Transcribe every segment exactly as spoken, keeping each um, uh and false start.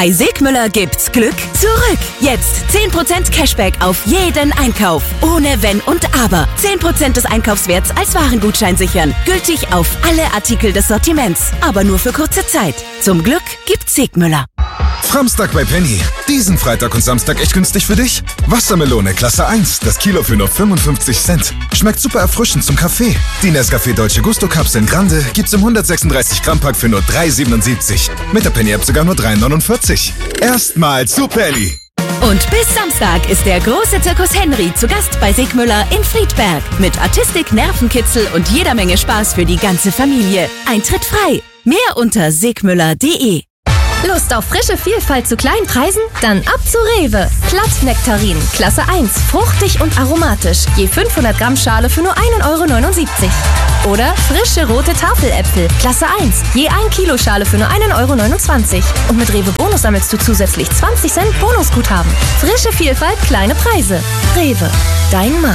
Bei Segmüller gibt's Glück zurück. Jetzt zehn Prozent Cashback auf jeden Einkauf. Ohne Wenn und Aber. zehn Prozent des Einkaufswerts als Warengutschein sichern. Gültig auf alle Artikel des Sortiments. Aber nur für kurze Zeit. Zum Glück gibt's Segmüller. Framstag bei Penny. Diesen Freitag und Samstag echt günstig für dich? Wassermelone Klasse eins. Das Kilo für nur fünfundfünfzig Cent. Schmeckt super erfrischend zum Kaffee. Die Nescafé Dolce Gusto Kapseln Grande gibt's im hundertsechsunddreißig Gramm Pack für nur drei siebenundsiebzig. Mit der Penny-App sogar nur drei neunundvierzig. Erstmal zu Penny. Und bis Samstag ist der große Zirkus Henry zu Gast bei Segmüller in Friedberg. Mit Artistik, Nervenkitzel und jeder Menge Spaß für die ganze Familie. Eintritt frei. Mehr unter segmüller punkt de. Lust auf frische Vielfalt zu kleinen Preisen? Dann ab zu Rewe. Plattnektarin, Klasse eins, fruchtig und aromatisch. Je fünfhundert Gramm Schale für nur ein Euro neunundsiebzig. Oder frische rote Tafeläpfel, Klasse eins, je ein Kilo Schale für nur ein Euro neunundzwanzig. Und mit Rewe Bonus sammelst du zusätzlich zwanzig Cent Bonusguthaben. Frische Vielfalt, kleine Preise. Rewe, dein Markt.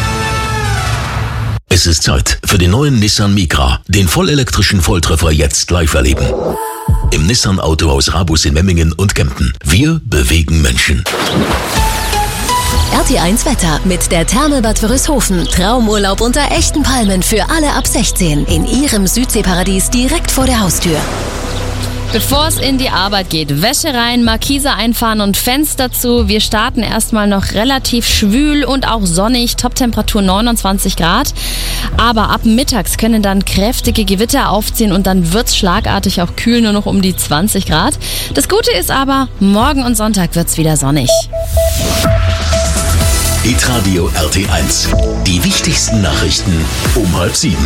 Es ist Zeit für den neuen Nissan Micra, den vollelektrischen Volltreffer jetzt live erleben. Im Nissan Autohaus Rabus in Memmingen und Kempten. Wir bewegen Menschen. R T eins Wetter mit der Therme Bad Wörishofen. Traumurlaub unter echten Palmen für alle ab sechzehn. In ihrem Südseeparadies direkt vor der Haustür. Bevor es in die Arbeit geht, Wäsche rein, Markise einfahren und Fenster zu. Wir starten erstmal noch relativ schwül und auch sonnig, Toptemperatur neunundzwanzig Grad. Aber ab mittags können dann kräftige Gewitter aufziehen und dann wird's schlagartig auch kühl, nur noch um die zwanzig Grad. Das Gute ist aber, morgen und Sonntag wird's wieder sonnig. Hitradio R T eins. Die wichtigsten Nachrichten um halb sieben.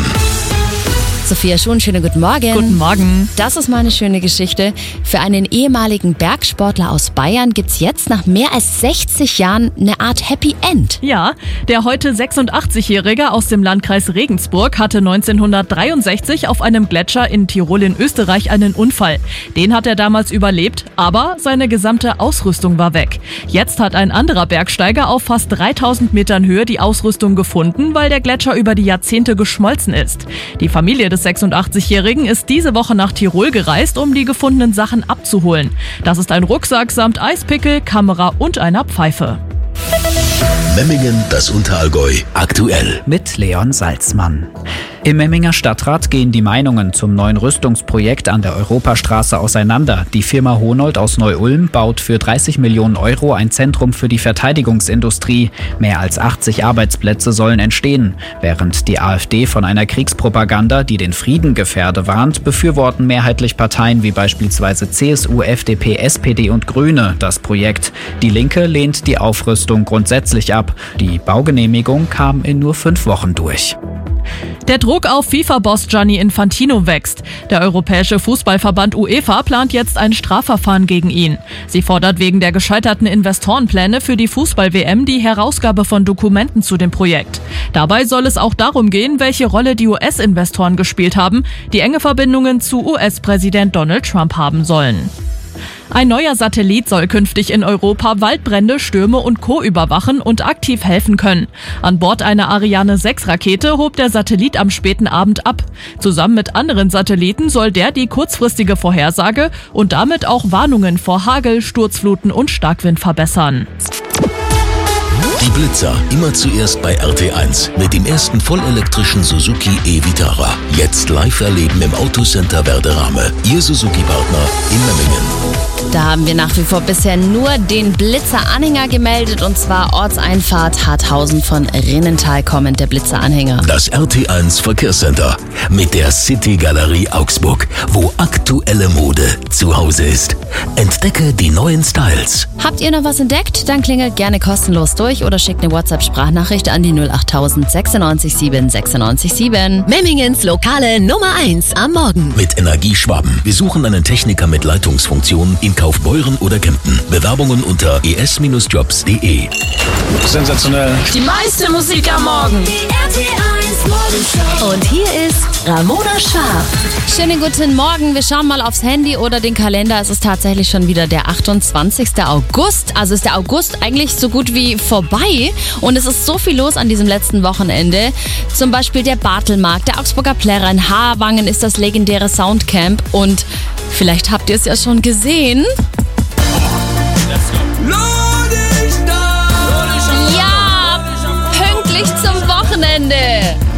Sophia Schuhn, schönen guten Morgen. Guten Morgen. Das ist mal eine schöne Geschichte. Für einen ehemaligen Bergsportler aus Bayern gibt's jetzt nach mehr als sechzig Jahren eine Art Happy End. Ja, der heute sechsundachtzigjährige aus dem Landkreis Regensburg hatte neunzehnhundertdreiundsechzig auf einem Gletscher in Tirol in Österreich einen Unfall. Den hat er damals überlebt, aber seine gesamte Ausrüstung war weg. Jetzt hat ein anderer Bergsteiger auf fast dreitausend Metern Höhe die Ausrüstung gefunden, weil der Gletscher über die Jahrzehnte geschmolzen ist. Die Familie des sechsundachtzigjährigen ist diese Woche nach Tirol gereist, um die gefundenen Sachen abzuholen. Das ist ein Rucksack samt Eispickel, Kamera und einer Pfeife. Memmingen, das Unterallgäu, aktuell. Mit Leon Salzmann. Im Memminger Stadtrat gehen die Meinungen zum neuen Rüstungsprojekt an der Europastraße auseinander. Die Firma Honold aus Neu-Ulm baut für dreißig Millionen Euro ein Zentrum für die Verteidigungsindustrie. Mehr als achtzig Arbeitsplätze sollen entstehen. Während die AfD von einer Kriegspropaganda, die den Frieden gefährde, warnt, befürworten mehrheitlich Parteien wie beispielsweise C S U, F D P, S P D und Grüne das Projekt. Die Linke lehnt die Aufrüstung grundsätzlich ab. Die Baugenehmigung kam in nur fünf Wochen durch. Der Druck auf FIFA-Boss Gianni Infantino wächst. Der Europäische Fußballverband UEFA plant jetzt ein Strafverfahren gegen ihn. Sie fordert wegen der gescheiterten Investorenpläne für die Fußball-W M die Herausgabe von Dokumenten zu dem Projekt. Dabei soll es auch darum gehen, welche Rolle die U S-Investoren gespielt haben, die enge Verbindungen zu U S-Präsident Donald Trump haben sollen. Ein neuer Satellit soll künftig in Europa Waldbrände, Stürme und Co. überwachen und aktiv helfen können. An Bord einer Ariane sechs Rakete hob der Satellit am späten Abend ab. Zusammen mit anderen Satelliten soll der die kurzfristige Vorhersage und damit auch Warnungen vor Hagel, Sturzfluten und Starkwind verbessern. Die Blitzer, immer zuerst bei R T eins mit dem ersten vollelektrischen Suzuki e-Vitara. Jetzt live erleben im Autocenter Werderame. Ihr Suzuki-Partner in Memmingen. Da haben wir nach wie vor bisher nur den Blitzer-Anhänger gemeldet, und zwar Ortseinfahrt Harthausen von Rinnental kommend, der Blitzer-Anhänger. Das R T eins Verkehrscenter mit der City Galerie Augsburg, wo aktuelle Mode zu Hause ist. Entdecke die neuen Styles. Habt ihr noch was entdeckt? Dann klingelt gerne kostenlos durch oder schickt eine WhatsApp-Sprachnachricht an die null acht tausend sechsundneunzig sieben sechsundneunzig sieben. Memmingens lokale Nummer eins am Morgen. Mit Energie Schwaben. Wir suchen einen Techniker mit Leitungsfunktion in Kaufbeuren oder Kempten. Bewerbungen unter e s jobs punkt de. Sensationell. Die meiste Musik am Morgen. Die R T eins Morgenshow. Und hier ist Ramona Schwab. Schönen guten Morgen. Wir schauen mal aufs Handy oder den Kalender. Es ist tatsächlich schon wieder der achtundzwanzigste August. Also ist der August eigentlich so gut wie vorbei. Und es ist so viel los an diesem letzten Wochenende. Zum Beispiel der Bartelmarkt, der Augsburger Plärrer. In Haarwangen ist das legendäre Soundcamp. Und vielleicht habt ihr es ja schon gesehen. pünktlich zum Wochenende.